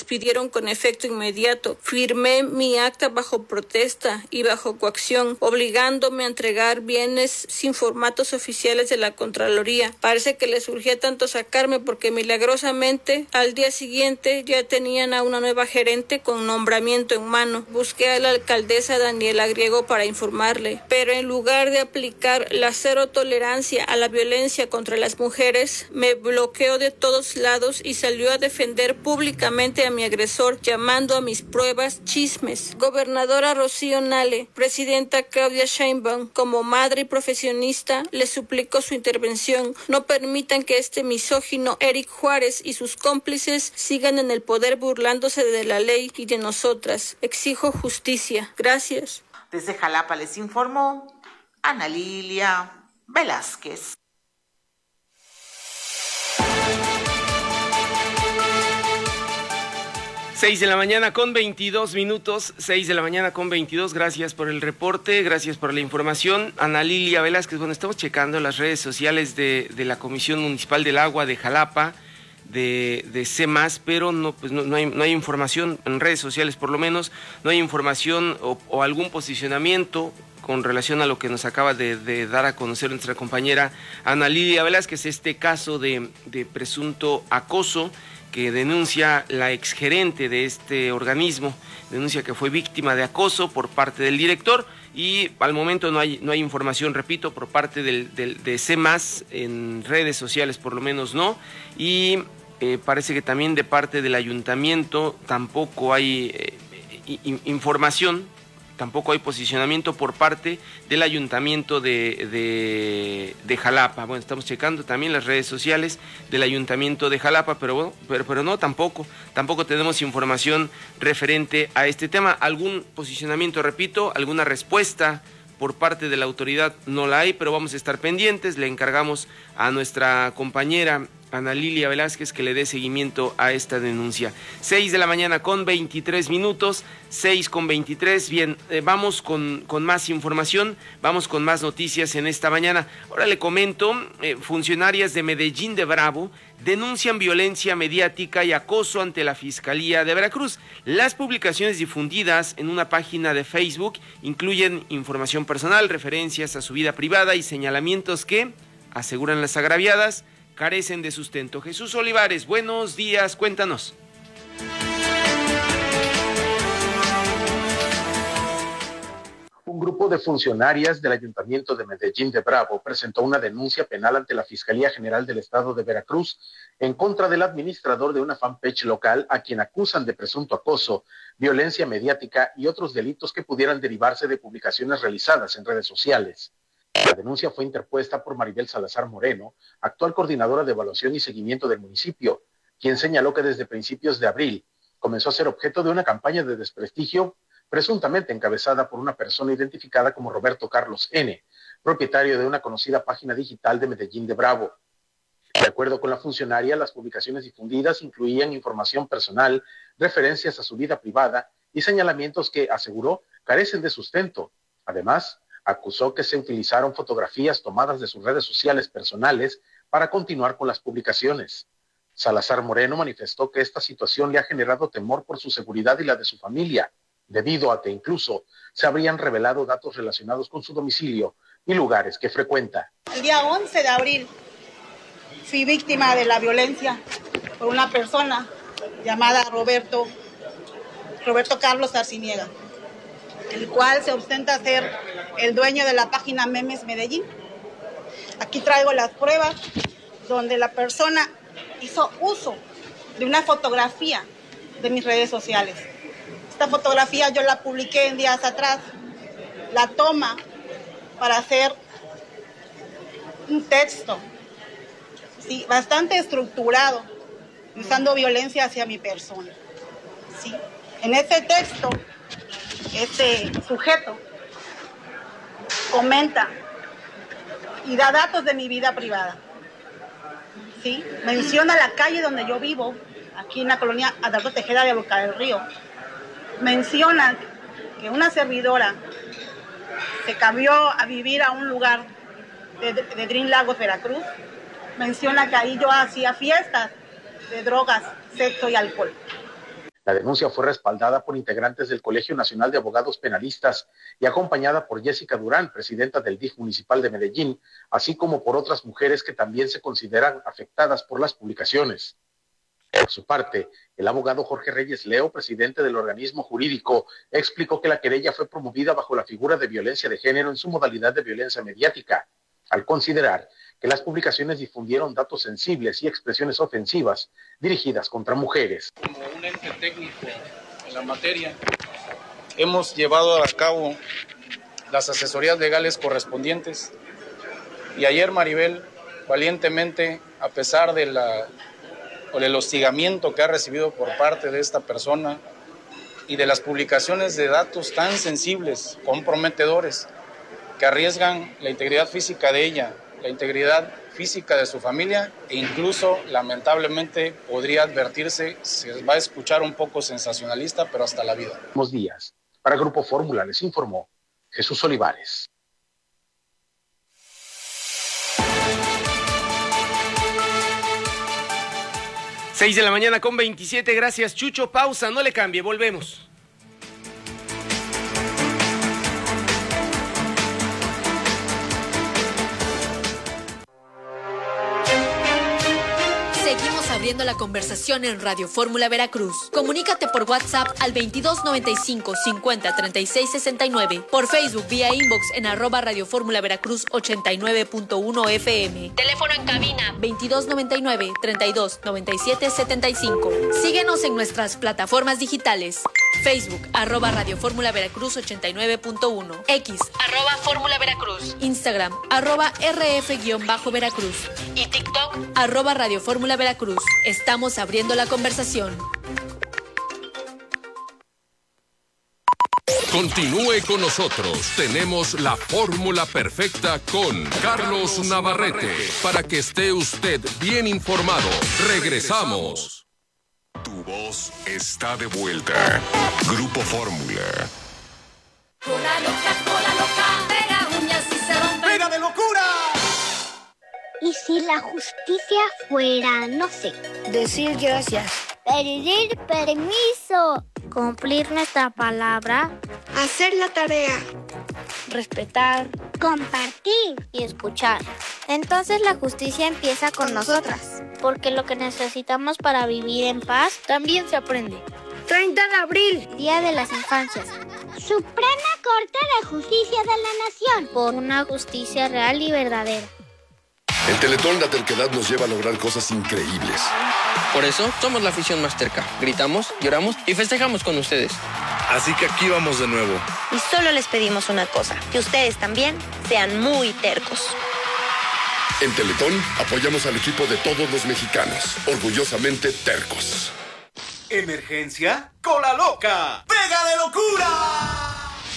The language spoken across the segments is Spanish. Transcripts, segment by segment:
despidieron con efecto inmediato. Firmé mi acta bajo protesta y bajo coacción, obligándome a entregar bienes sin formatos oficiales de la Contraloría. Parece que les urgía tanto sacarme porque milagrosamente al día siguiente ya tenían a una nueva gerente con nombramiento en mano. Busqué a la alcaldesa Daniela Griego para informarle, pero en lugar de aplicar la cero tolerancia a la violencia contra las mujeres, me bloqueó de todos lados y salió a defender públicamente a mi agresor, llamando a mis pruebas chismes. Gobernadora Rocío Nale, presidenta Claudia Sheinbaum, como madre y profesionista, le suplico su intervención. No permitan que este misógino Eric Juárez y sus cómplices sigan en el poder burlándose de la ley y de nosotras. Exijo justicia. Gracias. Desde Jalapa les informó Ana Lilia Velázquez. 6 de la mañana con 22 minutos, 6 de la mañana con 22, gracias por el reporte, gracias por la información. Ana Lilia Velázquez, bueno, estamos checando las redes sociales de la Comisión Municipal del Agua de Jalapa, de CEMAS, pero no hay información en redes sociales, por lo menos, no hay información o algún posicionamiento con relación a lo que nos acaba de dar a conocer nuestra compañera Ana Lilia Velázquez, este caso de presunto acoso que denuncia la exgerente de este organismo, denuncia que fue víctima de acoso por parte del director y al momento no hay información, repito, por parte de CEMAS, en redes sociales por lo menos no, y parece que también de parte del ayuntamiento tampoco hay información, tampoco hay posicionamiento por parte del ayuntamiento de Jalapa. Bueno, estamos checando también las redes sociales del ayuntamiento de Jalapa, pero no, tampoco tenemos información referente a este tema. Algún posicionamiento, repito, alguna respuesta por parte de la autoridad no la hay, pero vamos a estar pendientes. Le encargamos a nuestra compañera Ana Lilia Velázquez que le dé seguimiento a esta denuncia. 6 de la mañana con 23 minutos, 6 con 23. Bien, vamos con más información, vamos con más noticias en esta mañana. Ahora le comento, funcionarias de Medellín de Bravo denuncian violencia mediática y acoso ante la Fiscalía de Veracruz. Las publicaciones difundidas en una página de Facebook incluyen información personal, referencias a su vida privada y señalamientos que, aseguran las agraviadas, carecen de sustento. Jesús Olivares, buenos días, cuéntanos. Un grupo de funcionarias del Ayuntamiento de Medellín de Bravo presentó una denuncia penal ante la Fiscalía General del Estado de Veracruz en contra del administrador de una fanpage local a quien acusan de presunto acoso, violencia mediática y otros delitos que pudieran derivarse de publicaciones realizadas en redes sociales. La denuncia fue interpuesta por Maribel Salazar Moreno, actual coordinadora de evaluación y seguimiento del municipio, quien señaló que desde principios de abril comenzó a ser objeto de una campaña de desprestigio presuntamente encabezada por una persona identificada como Roberto Carlos N., propietario de una conocida página digital de Medellín de Bravo. De acuerdo con la funcionaria, las publicaciones difundidas incluían información personal, referencias a su vida privada y señalamientos que, aseguró, carecen de sustento. Además, acusó que se utilizaron fotografías tomadas de sus redes sociales personales para continuar con las publicaciones. Salazar Moreno manifestó que esta situación le ha generado temor por su seguridad y la de su familia, debido a que incluso se habrían revelado datos relacionados con su domicilio y lugares que frecuenta. El día 11 de abril fui víctima de la violencia por una persona llamada Roberto Carlos Arciniega, el cual se ostenta ser el dueño de la página Memes Medellín. Aquí traigo las pruebas donde la persona hizo uso de una fotografía de mis redes sociales. Esta fotografía yo la publiqué en días atrás. La toma para hacer un texto, sí, bastante estructurado, usando violencia hacia mi persona. Sí. En este texto, este sujeto comenta y da datos de mi vida privada. ¿Sí? Menciona la calle donde yo vivo, aquí en la colonia Adalberto Tejeda de Boca del Río. Menciona que una servidora se cambió a vivir a un lugar de Dream Lagos, Veracruz. Menciona que ahí yo hacía fiestas de drogas, sexo y alcohol. La denuncia fue respaldada por integrantes del Colegio Nacional de Abogados Penalistas y acompañada por Jessica Durán, presidenta del DIF municipal de Medellín, así como por otras mujeres que también se consideran afectadas por las publicaciones. Por su parte, el abogado Jorge Reyes Leo, presidente del organismo jurídico, explicó que la querella fue promovida bajo la figura de violencia de género en su modalidad de violencia mediática, al considerar que las publicaciones difundieron datos sensibles y expresiones ofensivas dirigidas contra mujeres. Como un ente técnico en la materia, hemos llevado a cabo las asesorías legales correspondientes y ayer Maribel, valientemente, a pesar del hostigamiento que ha recibido por parte de esta persona y de las publicaciones de datos tan sensibles, comprometedores, que arriesgan la integridad física de ella, la integridad física de su familia e incluso, lamentablemente, podría advertirse, se va a escuchar un poco sensacionalista, pero hasta la vida. Buenos días. Para Grupo Fórmula les informó Jesús Olivares. Seis de la mañana con 27, gracias Chucho, pausa, no le cambie, volvemos. Seguimos abriendo la conversación en Radio Fórmula Veracruz. Comunícate por WhatsApp al 2295 50 36 69, por Facebook vía inbox en @Radio Fórmula Veracruz 89.1 FM. Teléfono en cabina 2299 32 97 75. Síguenos en nuestras plataformas digitales. Facebook @Radio Fórmula Veracruz 89.1, X @Fórmula Veracruz, Instagram @RF_Veracruz y TikTok @Radio Fórmula Veracruz. Estamos abriendo la conversación. Continúe con nosotros. Tenemos la fórmula perfecta con Carlos Navarrete para que esté usted bien informado. Regresamos. Tu voz está de vuelta. Grupo Fórmula. Cola loca, pega uñas y se rompe. ¡Pega de locura! ¿Y si la justicia fuera, no sé, decir gracias, pedir permiso, cumplir nuestra palabra, hacer la tarea, respetar, compartir y escuchar? Entonces la justicia empieza con nosotras, porque lo que necesitamos para vivir en paz también se aprende. 30 de abril, Día de las Infancias. Suprema Corte de Justicia de la Nación. Por una justicia real y verdadera. En Teletón la terquedad nos lleva a lograr cosas increíbles. Por eso somos la afición más terca. Gritamos, lloramos y festejamos con ustedes. Así que aquí vamos de nuevo. Y solo les pedimos una cosa, que ustedes también sean muy tercos. En Teletón apoyamos al equipo de todos los mexicanos, orgullosamente tercos. Emergencia, cola loca, pega de locura.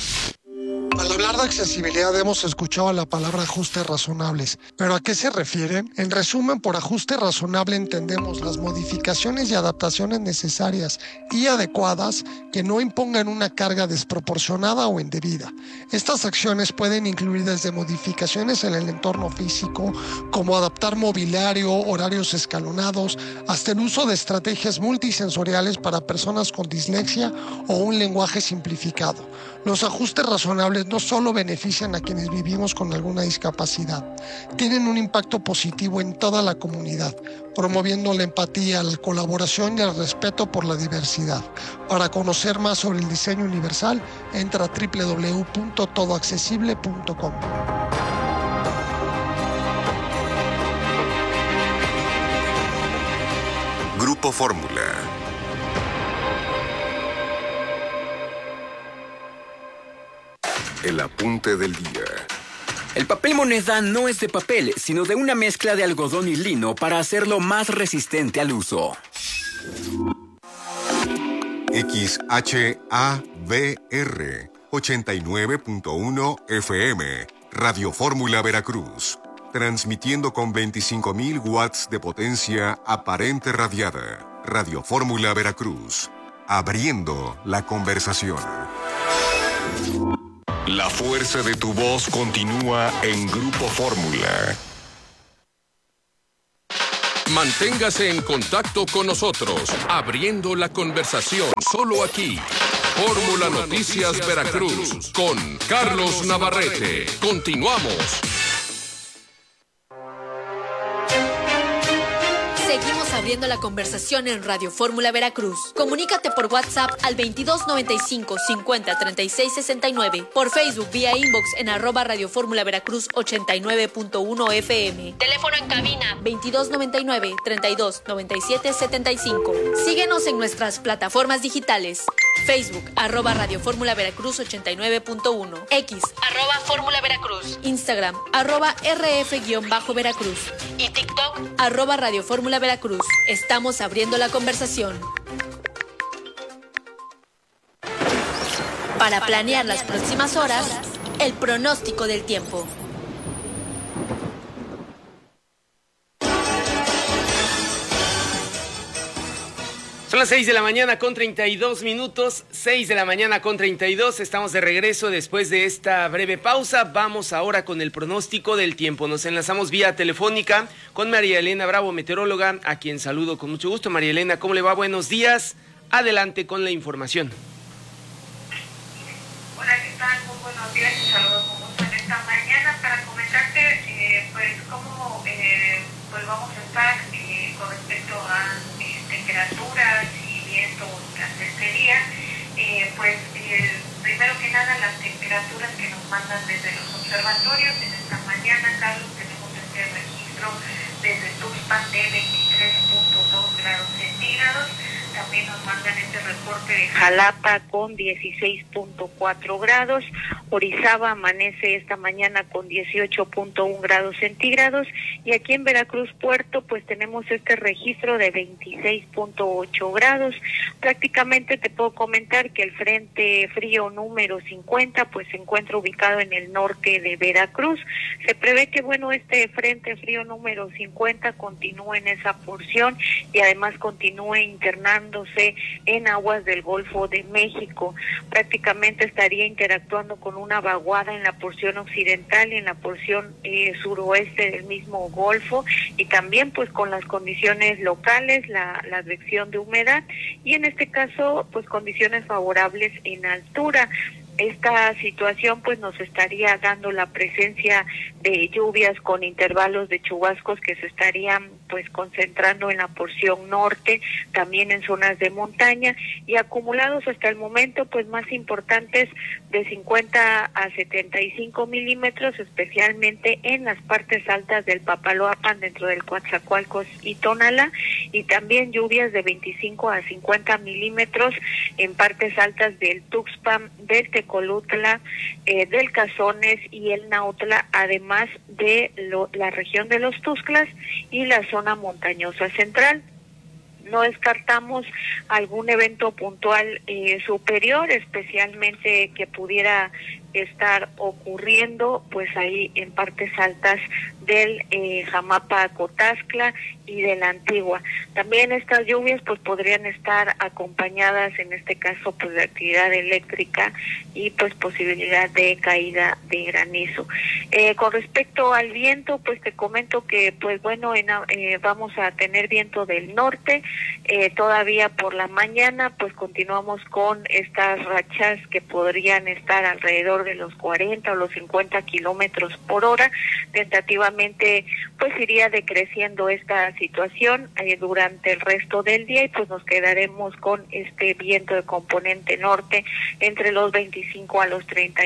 Al hablar de accesibilidad hemos escuchado la palabra ajustes razonables, pero ¿a qué se refieren? En resumen, por ajuste razonable entendemos las modificaciones y adaptaciones necesarias y adecuadas que no impongan una carga desproporcionada o indebida. Estas acciones pueden incluir desde modificaciones en el entorno físico, como adaptar mobiliario, horarios escalonados, hasta el uso de estrategias multisensoriales para personas con dislexia o un lenguaje simplificado. Los ajustes razonables no solo benefician a quienes vivimos con alguna discapacidad, tienen un impacto positivo en toda la comunidad, promoviendo la empatía, la colaboración y el respeto por la diversidad. Para conocer más sobre el diseño universal, entra a www.todoaccesible.com. Grupo Fórmula. El apunte del día. El papel moneda no es de papel, sino de una mezcla de algodón y lino para hacerlo más resistente al uso. XHABR 89.1 FM, Radio Fórmula Veracruz, transmitiendo con 25.000 watts de potencia aparente radiada. Radio Fórmula Veracruz, abriendo la conversación. La fuerza de tu voz continúa en Grupo Fórmula. Manténgase en contacto con nosotros, abriendo la conversación solo aquí. Fórmula Noticias Veracruz con Carlos Navarrete. Continuamos. Seguimos abriendo la conversación en Radio Fórmula Veracruz. Comunícate por WhatsApp al 2295 50 36 69. Por Facebook vía inbox en @Radio Fórmula Veracruz 89.1 FM. Teléfono en cabina 2299 32 97 75. Síguenos en nuestras plataformas digitales. Facebook @Radio Fórmula Veracruz 89.1. X @Fórmula Veracruz. Instagram @RF-Veracruz. Y TikTok @Radio Fórmula Veracruz. Estamos abriendo la conversación. Para planear las próximas horas, el pronóstico del tiempo. Son las 6 de la mañana con 32 minutos, 6 de la mañana con 32, estamos de regreso después de esta breve pausa. Vamos ahora con el pronóstico del tiempo. Nos enlazamos vía telefónica con María Elena Bravo, meteoróloga, a quien saludo con mucho gusto. María Elena, ¿cómo le va? Buenos días, adelante con la información. Hola, ¿qué tal? Muy buenos días, te saludo con gusto en esta mañana para comentarte pues cómo pues vamos a estar con respecto a temperaturas y viento durante este día. Primero que nada, las temperaturas que nos mandan desde los observatorios. En esta mañana, Carlos, tenemos este registro desde Tuxpan de 23.2 grados centígrados. También nos mandan este reporte de Jalapa con 16.4 grados. Orizaba amanece esta mañana con 18.1 grados centígrados. Y aquí en Veracruz Puerto, pues tenemos este registro de 26.8 grados. Prácticamente te puedo comentar que el frente frío número 50, pues se encuentra ubicado en el norte de Veracruz. Se prevé que, este frente frío número 50 continúe en esa porción y además continúe internando en aguas del Golfo de México. Prácticamente estaría interactuando con una vaguada en la porción occidental y en la porción suroeste del mismo Golfo, y también pues con las condiciones locales, la advección de humedad y en este caso pues condiciones favorables en altura. Esta situación pues nos estaría dando la presencia de lluvias con intervalos de chubascos que se estarían pues concentrando en la porción norte, también en zonas de montaña, y acumulados hasta el momento pues más importantes de 50 a 75 milímetros, especialmente en las partes altas del Papaloapan, dentro del Coatzacoalcos y Tonalá, y también lluvias de 25 a 50 milímetros en partes altas del Tuxpan, del Tecolutla, del Cazones y el Nautla, además de la región de los Tuxtlas y la zona montañosa central. No descartamos algún evento puntual superior, especialmente que pudiera estar ocurriendo pues ahí en partes altas del Jamapa Cotascla y de la Antigua. También estas lluvias pues podrían estar acompañadas en este caso pues de actividad eléctrica y pues posibilidad de caída de granizo. Con respecto al viento, pues te comento que pues vamos a tener viento del norte. Todavía por la mañana pues continuamos con estas rachas que podrían estar alrededor de los 40 o los 50 kilómetros por hora. Tentativamente pues iría decreciendo esta situación durante el resto del día y pues nos quedaremos con este viento de componente norte entre los 25 a los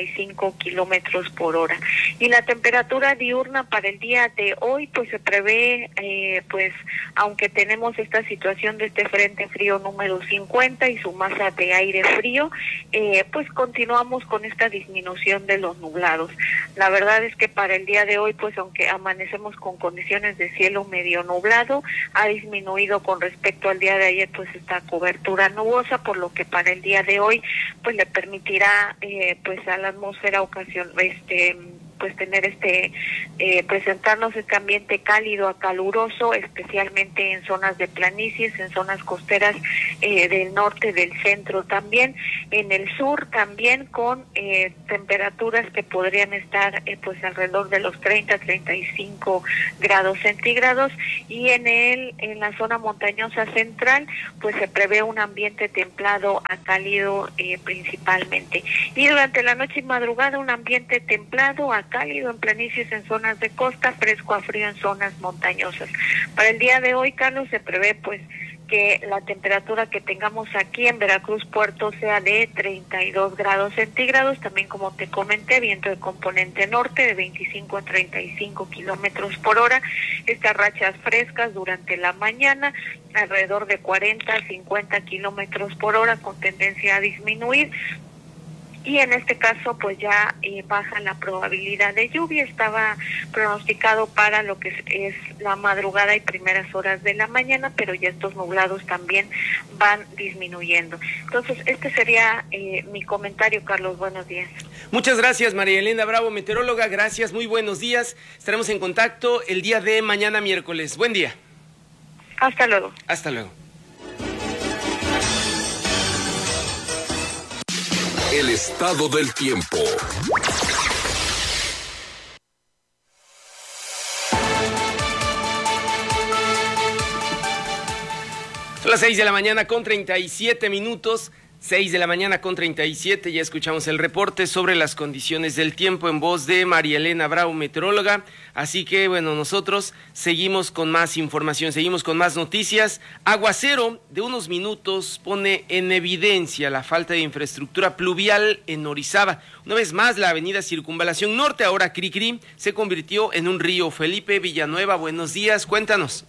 35 kilómetros por hora. Y la temperatura diurna para el día de hoy pues se prevé pues aunque tenemos esta situación de este frente frío número 50 y su masa de aire frío, pues continuamos con esta disminución de los nublados. La verdad es que para el día de hoy pues aunque amanecemos con condiciones de cielo medio nublado, ha disminuido con respecto al día de ayer pues esta cobertura nubosa, por lo que para el día de hoy pues le permitirá pues a la atmósfera pues tener presentarnos este ambiente cálido a caluroso, especialmente en zonas de planicies, en zonas costeras del norte, del centro también, en el sur también con temperaturas que podrían estar pues alrededor de los 30-35 grados centígrados, y en la zona montañosa central pues se prevé un ambiente templado a cálido principalmente, y durante la noche y madrugada un ambiente templado a cálido en planicies en zonas de costa, fresco a frío en zonas montañosas. Para el día de hoy, Carlos, se prevé pues que la temperatura que tengamos aquí en Veracruz Puerto sea de 32 grados centígrados, también como te comenté, viento de componente norte de 25 a 35 kilómetros por hora, estas rachas frescas durante la mañana alrededor de 40 a 50 kilómetros por hora con tendencia a disminuir. Y en este caso pues ya baja la probabilidad de lluvia. Estaba pronosticado para lo que es la madrugada y primeras horas de la mañana, pero ya estos nublados también van disminuyendo. Entonces este sería mi comentario, Carlos. Buenos días. Muchas gracias, María Elena Bravo, meteoróloga. Gracias, muy buenos días. Estaremos en contacto el día de mañana miércoles. Buen día. Hasta luego. Hasta luego. El estado del tiempo. Son las 6 de la mañana con 37 minutos. 6 de la mañana con 37, ya escuchamos el reporte sobre las condiciones del tiempo en voz de María Elena Bravo, meteoróloga. Así que, bueno, nosotros seguimos con más información, seguimos con más noticias. Aguacero de unos minutos pone en evidencia la falta de infraestructura pluvial en Orizaba. Una vez más, la avenida Circunvalación Norte, ahora Cricri, se convirtió en un río. Felipe Villanueva, buenos días, cuéntanos.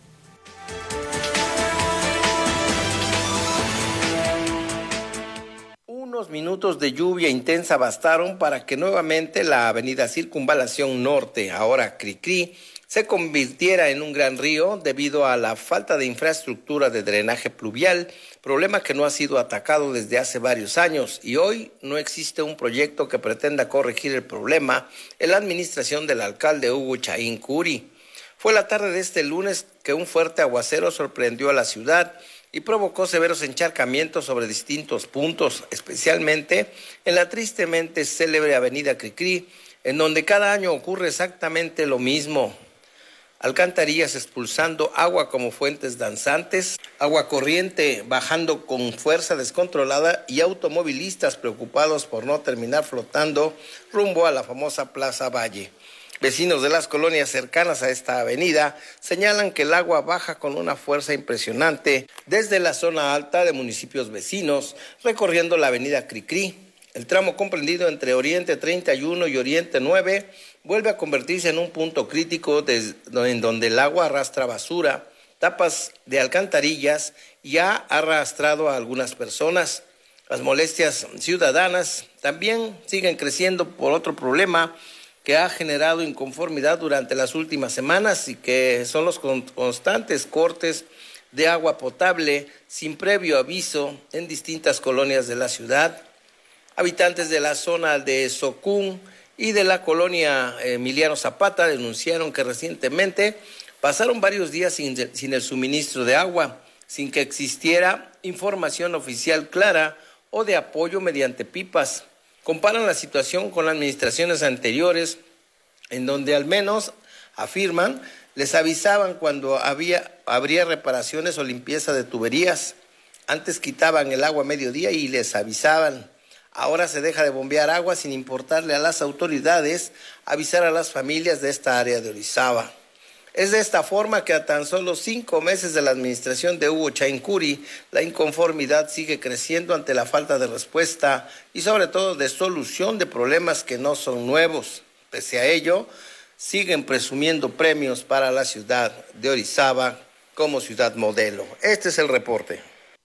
Unos minutos de lluvia intensa bastaron para que nuevamente la avenida Circunvalación Norte, ahora Cricri, se convirtiera en un gran río debido a la falta de infraestructura de drenaje pluvial, problema que no ha sido atacado desde hace varios años, y hoy no existe un proyecto que pretenda corregir el problema en la administración del alcalde Hugo Chaín Curi. Fue la tarde de este lunes que un fuerte aguacero sorprendió a la ciudad y provocó severos encharcamientos sobre distintos puntos, especialmente en la tristemente célebre avenida Cricri, en donde cada año ocurre exactamente lo mismo. Alcantarillas expulsando agua como fuentes danzantes, agua corriente bajando con fuerza descontrolada y automovilistas preocupados por no terminar flotando rumbo a la famosa Plaza Valle. Vecinos de las colonias cercanas a esta avenida señalan que el agua baja con una fuerza impresionante desde la zona alta de municipios vecinos, recorriendo la avenida Cricri. El tramo comprendido entre Oriente 31 y Oriente 9 vuelve a convertirse en un punto crítico en donde el agua arrastra basura, tapas de alcantarillas y ha arrastrado a algunas personas. Las molestias ciudadanas también siguen creciendo por otro problema que ha generado inconformidad durante las últimas semanas y que son los constantes cortes de agua potable sin previo aviso en distintas colonias de la ciudad. Habitantes de la zona de Socún y de la colonia Emiliano Zapata denunciaron que recientemente pasaron varios días sin el suministro de agua, sin que existiera información oficial clara o de apoyo mediante pipas. Comparan la situación con las administraciones anteriores, en donde al menos, afirman, les avisaban cuando habría reparaciones o limpieza de tuberías. Antes quitaban el agua a mediodía y les avisaban. Ahora se deja de bombear agua sin importarle a las autoridades avisar a las familias de esta área de Orizaba. Es de esta forma que a tan solo 5 meses de la administración de Hugo Chaín Curi, la inconformidad sigue creciendo ante la falta de respuesta y sobre todo de solución de problemas que no son nuevos. Pese a ello, siguen presumiendo premios para la ciudad de Orizaba como ciudad modelo. Este es el reporte.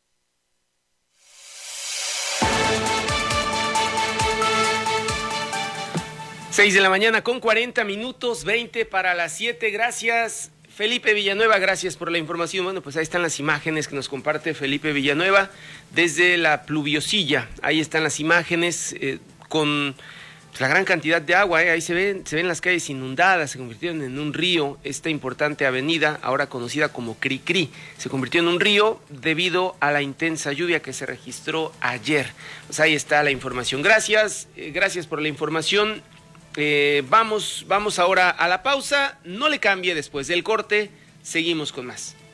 Seis de la mañana con 40 minutos, 20 para las 7. Gracias, Felipe Villanueva, gracias por la información. Bueno, pues ahí están las imágenes que nos comparte Felipe Villanueva desde la pluviosilla. Ahí están las imágenes con la gran cantidad de agua, ahí se ven las calles inundadas, se convirtieron en un río. Esta importante avenida, ahora conocida como Cricri, se convirtió en un río debido a la intensa lluvia que se registró ayer. Pues ahí está la información. Gracias por la información. Vamos ahora a la pausa. No le cambie, después del corte seguimos con más.